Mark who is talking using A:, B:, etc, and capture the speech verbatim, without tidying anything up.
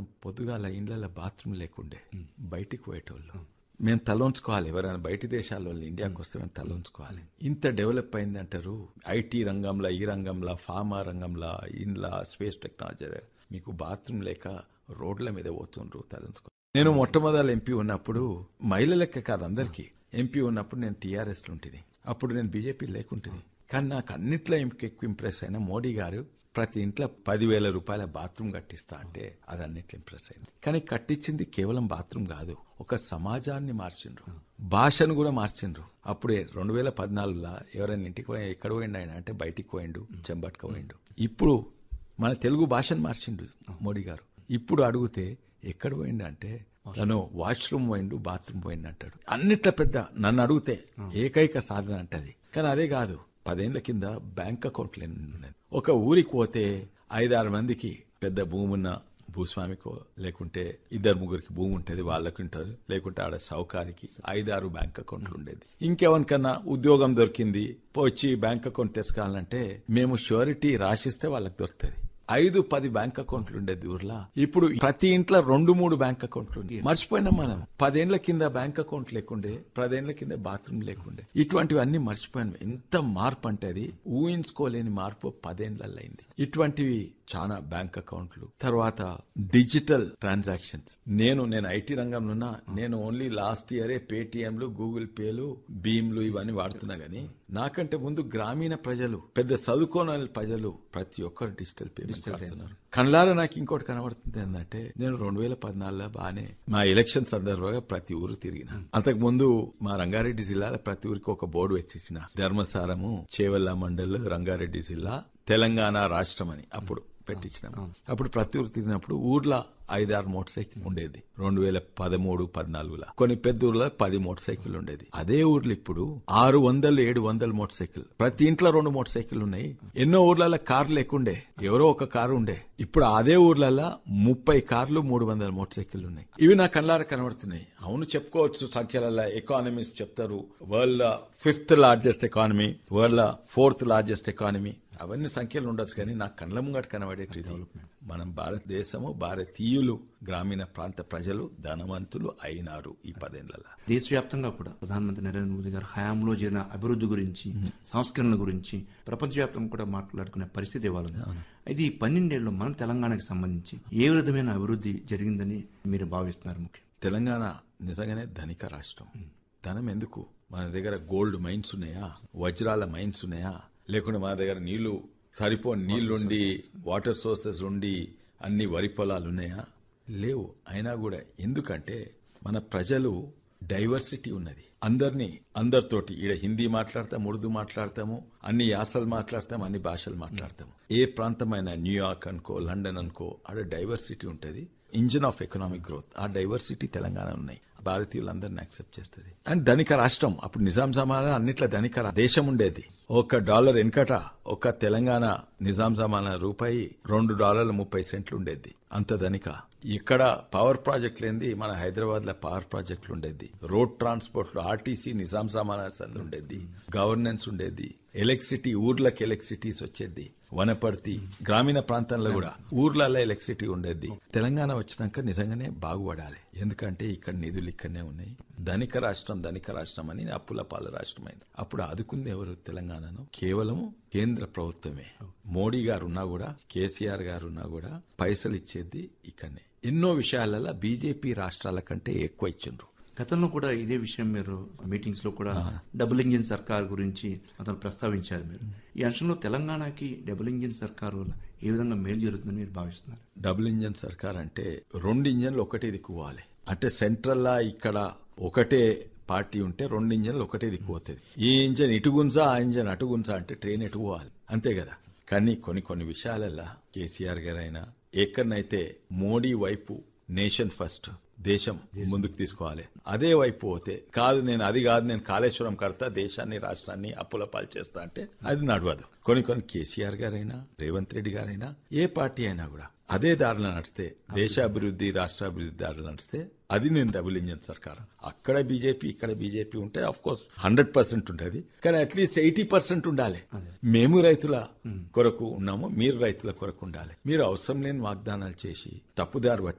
A: మనం పొద్దుగాల ఇండ్ల బాత్రూమ్ లేకుండే బయటికి పోయేటోళ్ళు. మేము తలంచుకోవాలి, ఎవరైనా బయటి దేశాల వాళ్ళు ఇండియాకి వస్తే మేము తలంచుకోవాలి. ఇంత డెవలప్ అయింది అంటారు. ఐటీ రంగంలో, ఈ రంగంలో, ఫార్మా రంగంలో, ఇండ్ల స్పేస్ టెక్నాలజీ, మీకు బాత్రూమ్ లేక రోడ్ల మీద పోతుండ్రు. తలంచుకో. నేను మొట్టమొదటి ఎంపీ ఉన్నప్పుడు, మహిళలకే కాదు అందరికీ ఎంపీ ఉన్నప్పుడు నేను టీఆర్ఎస్ లో ఉంటుంది. అప్పుడు నేను బీజేపీ లేకుంటుంది. కానీ నాకు అన్నిట్లో ఎక్కువ ఇంప్రెస్ అయిన మోడీ గారు ప్రతి ఇంట్లో పదివేల రూపాయల బాత్రూమ్ కట్టిస్తా అంటే అది అన్నిట్లో ఇంప్రెస్ అయింది. కానీ కట్టించింది కేవలం బాత్రూమ్ కాదు, ఒక సమాజాన్ని మార్చిండ్రు, భాషను కూడా మార్చిండ్రు. అప్పుడే రెండు వేల పద్నాలుగులో ఎవరైనా ఇంటికి పోయి ఎక్కడ పోయిండు ఆయన అంటే బయటికి పోయిండు, చెంబట్క పోయిండు. ఇప్పుడు మన తెలుగు భాషను మార్చిండు మోడీ గారు. ఇప్పుడు అడిగితే ఎక్కడ పోయిండు అంటే తను వాష్రూమ్ పోయిండు, బాత్రూమ్ పోయిండు అంటాడు. అన్నిట్ల పెద్ద నన్ను అడిగితే ఏకైక సాధన అంటది. కానీ అదే కాదు, పదేళ్ల కింద బ్యాంక్ అకౌంట్లు ఉన్నది. ఒక ఊరికి పోతే ఐదారు మందికి పెద్ద భూమి ఉన్న భూస్వామికో లేకుంటే ఇద్దరు ముగ్గురికి భూమి ఉంటుంది, వాళ్ళకి ఉంటుంది, లేకుంటే ఆడ సౌకారికి ఐదారు బ్యాంక్ అకౌంట్లు ఉండేది. ఇంకెవరికన్నా ఉద్యోగం దొరికింది వచ్చి బ్యాంక్ అకౌంట్ తెచ్చుకోవాలంటే మేము ష్యూరిటీ రాసిస్తే వాళ్ళకి దొరుకుతుంది. ఐదు పది బ్యాంక్ అకౌంట్లు ఉండేది ఊర్లో. ఇప్పుడు ప్రతి ఇంట్లో రెండు మూడు బ్యాంక్ అకౌంట్లు ఉండే. మర్చిపోయినాం మనం. పదేళ్ల కింద బ్యాంక్ అకౌంట్ లేకుండే, పదేళ్ల కింద బాత్రూమ్ లేకుండే. ఇటువంటివన్నీ మర్చిపోయాను. ఎంత మార్పు అంటే అది ఊహించుకోలేని మార్పు పదేళ్లలో అయింది. ఇటువంటివి చాలా బ్యాంక్ అకౌంట్లు, తర్వాత డిజిటల్ ట్రాన్సాక్షన్స్. నేను నేను ఐటీ రంగంలో ఉన్నా. నేను ఓన్లీ లాస్ట్ ఇయరే పేటిఎంలు, గూగుల్ పేలు, భీమ్లు ఇవన్నీ వాడుతున్నా గానీ నాకంటే ముందు గ్రామీణ ప్రజలు, పెద్ద చదువుకోని ప్రజలు ప్రతి ఒక్కరు డిజిటల్ పేమెంట్స్ వాడుతున్నారు. కళ్ళారా నాకు ఇంకోటి కనబడుతుంది ఏంటంటే, నేను రెండు వేల పద్నాలుగులో బాగానే మా ఎలక్షన్ సందర్భంగా ప్రతి ఊరు తిరిగిన. అంతకు ముందు మా రంగారెడ్డి జిల్లాలో ప్రతి ఊరికి ఒక బోర్డు వచ్చిచ్చిన, ధర్మసారము చేవెళ్ల మండల్ రంగారెడ్డి జిల్లా తెలంగాణ రాష్ట్రం అని అప్పుడు పెట్టించినాం. అప్పుడు ప్రతి ఊరు తిరిగినప్పుడు ఊర్లో ఐదారు మోటార్ సైకిల్ ఉండేది. రెండు వేల పదమూడు పద్నాలుగులో కొన్ని పెద్ద ఊర్లో పది మోటార్ సైకిల్ ఉండేది. అదే ఊర్లో ఇప్పుడు ఆరు వందలు ఏడు వందల మోటార్ సైకిల్, ప్రతి ఇంట్లో రెండు మోటార్ సైకిల్ ఉన్నాయి. ఎన్నో ఊర్లలో కార్లు లేకుండే, ఎవరో ఒక కారు ఉండే. ఇప్పుడు అదే ఊర్లలో ముప్పై కార్లు, మూడు వందల మోటార్ సైకిల్ ఉన్నాయి. ఇవి నా కళ్ళారా కనబడుతున్నాయి. అవును చెప్పుకోవచ్చు, సంఖ్యలలో ఎకానమీస్ చెప్తారు, world fifth largest economy, world fourth largest economy, అవన్నీ సంఖ్యలు ఉండొచ్చు. కానీ నాకు కళ్ళ ముంగట కనబడేటి మనం భారతదేశము, భారతీయులు, గ్రామీణ ప్రాంత ప్రజలు ధనవంతులు అయినారు ఈ పదేళ్లలో.
B: దేశవ్యాప్తంగా కూడా ప్రధానమంత్రి నరేంద్ర మోదీ గారు హయాంలో జరిగిన అభివృద్ధి గురించి, సంస్కరణల గురించి ప్రపంచవ్యాప్తంగా కూడా మాట్లాడుకునే పరిస్థితి ఇవ్వాలి. అయితే ఈ పన్నెండేళ్లలో మన తెలంగాణకు సంబంధించి ఏ విధమైన అభివృద్ధి జరిగిందని మీరు భావిస్తున్నారు? ముఖ్యం
A: తెలంగాణ నిజంగానే ధనిక రాష్ట్రం. ధనం ఎందుకు? మన దగ్గర గోల్డ్ మైన్స్ ఉన్నాయా, వజ్రాల మైన్స్ ఉన్నాయా, లేకుంటే మన దగ్గర నీళ్లు సరిపోని నీళ్లుండి, వాటర్ సోర్సెస్ ఉండి అన్ని వరి పొలాలు ఉన్నాయా? లేవు. అయినా కూడా ఎందుకంటే మన ప్రజలు డైవర్సిటీ ఉన్నది. అందరినీ అందరితోటి ఈడ హిందీ మాట్లాడతాం, ఉర్దూ మాట్లాడతాము, అన్ని యాసలు మాట్లాడతాం, అన్ని భాషలు మాట్లాడతాము. ఏ ప్రాంతమైనా న్యూయార్క్ అనుకో, లండన్ అనుకో, ఆడ డైవర్సిటీ ఉంటుంది. ఇంజిన్ ఆఫ్ ఎకనామిక్ గ్రోత్ ఆ డైవర్సిటీ తెలంగాణ ఉన్నాయి. భారతీయులందరినీ యాక్సెప్ట్ చేస్తుంది. అండ్ ధనిక రాష్ట్రం. అప్పుడు నిజాం జమానా అన్నిట్ల ధనిక దేశం ఉండేది. ఒక డాలర్ వెనకట ఒక తెలంగాణ నిజాం జమానా రూపాయి రెండు డాలర్ల ముప్పై సెంట్లు ఉండేది. అంత ధనిక. ఇక్కడ పవర్ ప్రాజెక్టులు ఏంది, మన హైదరాబాద్ లో పవర్ ప్రాజెక్టులు ఉండేది. రోడ్ ట్రాన్స్పోర్ట్ లో ఆర్టీసీ నిజాం జమానా సంది ఉండేది. గవర్నెన్స్ ఉండేది. ఎలక్ట్రిసిటీ ఊర్లకు ఎలక్ట్రిసిటీస్ వచ్చేది. వనపర్తి గ్రామీణ ప్రాంతాల్లో కూడా ఊర్లలో ఎలక్ట్రిసిటీ ఉండేది. తెలంగాణ వచ్చినాక నిజంగానే బాగుపడాలి. ఎందుకంటే ఇక్కడ నిధులు ఇక్కడనే ఉన్నాయి. ధనిక రాష్ట్రం ధనిక రాష్ట్రం అని అప్పుల పాల రాష్ట్రం అయింది. అప్పుడు ఆదుకుంది ఎవరు తెలంగాణను? కేవలం కేంద్ర ప్రభుత్వమే. మోడీ గారు ఉన్నా కూడా, కేసీఆర్ గారు ఉన్నా కూడా పైసలు ఇచ్చేది ఇక్కడనే. ఎన్నో విషయాలలో బీజేపీ రాష్ట్రాల కంటే ఎక్కువ ఇచ్చిండ్రు.
B: గతంలో కూడా ఇదే విషయం మీరు మీటింగ్స్ లో కూడా డబుల్ ఇంజిన్ సర్కార్ గురించి అతను ప్రస్తావించారు. మీరు ఈ అంశంలో తెలంగాణకి డబుల్ ఇంజిన్ సర్కార్ వల్ల ఏ విధంగా మేలు జరుగుతుందని మీరు భావిస్తున్నారు?
A: డబుల్ ఇంజిన్ సర్కార్ అంటే రెండు ఇంజన్లు ఒకటే దిక్కుపోవాలి. అంటే సెంట్రల్లా ఇక్కడ ఒకటే పార్టీ ఉంటే రెండు ఇంజన్లు ఒకటే దిక్కుపోతుంది. ఈ ఇంజన్ ఇటు గుంజా, ఆ ఇంజన్ అటు గుంజా అంటే ట్రైన్ ఎటు పోవాలి, అంతే కదా. కానీ కొన్ని కొన్ని విషయాలల్లో కేసీఆర్ గారైనా ఎక్కడనైతే మోడీ వైపు నేషన్ ఫస్ట్, దేశం ముందుకు తీసుకోవాలి, అదే వైపు పోతే కాదు నేను అది కాదు నేను కాళేశ్వరం కడతా, దేశాన్ని రాష్ట్రాన్ని అప్పుల పాలు చేస్తా అంటే అది నడవదు. కొన్ని కొన్ని కేసీఆర్ గారైనా, రేవంత్ రెడ్డి గారైనా, ఏ పార్టీ అయినా కూడా అదే దారిలో నడిస్తే, దేశాభివృద్ధి రాష్ట్రాభివృద్ధి దారిలో నడిస్తే అది నేను డబుల్ ఇంజన్ సర్కార్. అక్కడ బీజేపీ ఇక్కడ బీజేపీ ఉంటే ఆఫ్ కోర్స్ హండ్రెడ్ పర్సెంట్ ఉంటుంది. కానీ అట్లీస్ట్ ఎయిటీ పర్సెంట్ ఉండాలి. మేము రైతుల కొరకు ఉన్నాము, మీరు రైతుల కొరకు ఉండాలి. మీరు అవసరం లేని వాగ్దానాలు చేసి తప్పుదారి